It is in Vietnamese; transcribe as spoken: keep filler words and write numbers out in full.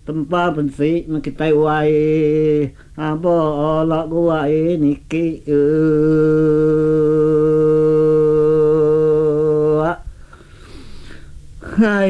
tempa bensi kita wai apa la gua niki hai